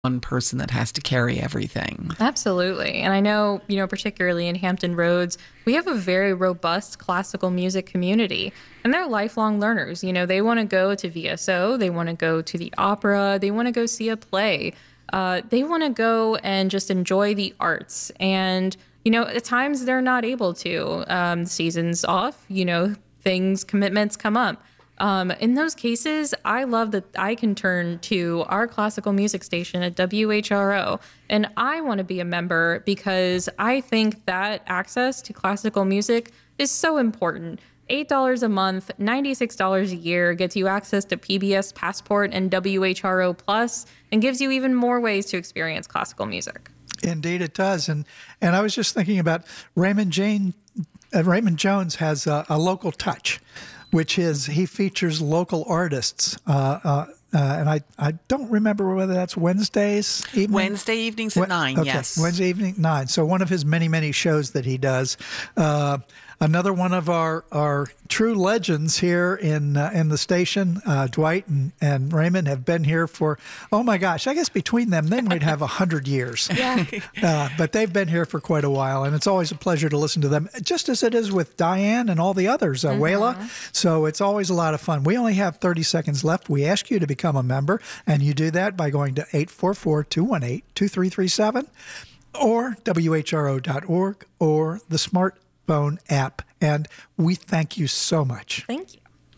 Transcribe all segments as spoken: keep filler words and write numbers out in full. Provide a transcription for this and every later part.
one person that has to carry everything. Absolutely. And I know, you know, particularly in Hampton Roads, we have a very robust classical music community, and they're lifelong learners. You know, they want to go to V S O, they want to go to the opera, they want to go see a play. Uh, they want to go and just enjoy the arts. And, you know, at times they're not able to. Um, season's off, you know, things, commitments come up. Um, in those cases, I love that I can turn to our classical music station at W H R O, and I want to be a member because I think that access to classical music is so important. eight dollars a month, ninety-six dollars a year gets you access to P B S Passport and W H R O Plus, and gives you even more ways to experience classical music. Indeed, it does. And and I was just thinking about Raymond Jane. Uh, Raymond Jones has a, a local touch, which is he features local artists. Uh, uh, uh, and I, I don't remember whether that's Wednesdays evening. Wednesday evenings at nine, okay. yes. Wednesday evening, nine. So one of his many, many shows that he does. Uh, another one of our, our true legends here in uh, in the station, uh, Dwight and, and Raymond have been here for, oh my gosh, I guess between them, then we'd have one hundred years. Yeah. Uh, but they've been here for quite a while, and it's always a pleasure to listen to them, just as it is with Diane and all the others, uh, mm-hmm. Wayla. So it's always a lot of fun. We only have thirty seconds left. We ask you to become a member, and you do that by going to eight four four, two one eight, two three three seven or W H R O dot org or the smartphone app. And we thank you so much. Thank you.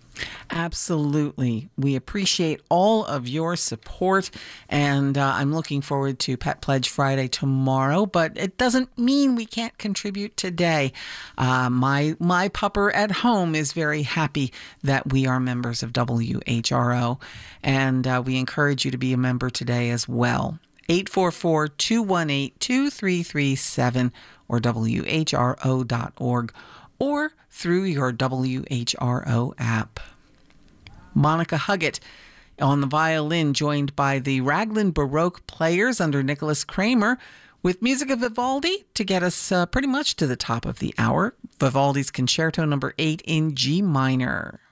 Absolutely. We appreciate all of your support, and uh, I'm looking forward to Pet Pledge Friday tomorrow, but it doesn't mean we can't contribute today. Uh, my my pupper at home is very happy that we are members of W H R O, and uh, we encourage you to be a member today as well. eight four four, two one eight, two three three seven or W H R O dot org or through your W H R O app. Monica Huggett on the violin, joined by the Raglan Baroque players under Nicholas Kramer, with music of Vivaldi to get us uh, pretty much to the top of the hour. Vivaldi's Concerto number eight in G minor.